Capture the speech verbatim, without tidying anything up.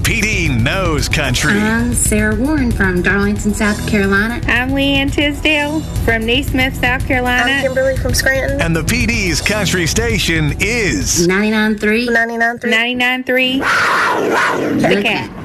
P D knows country. I'm Sarah Warren from Darlington, South Carolina. I'm Leanne Tisdale from Neesmith, South Carolina. I'm Kimberly from Scranton. And the P D's country station is ninety-nine point three. ninety-nine point three. ninety-nine point three. The Cat.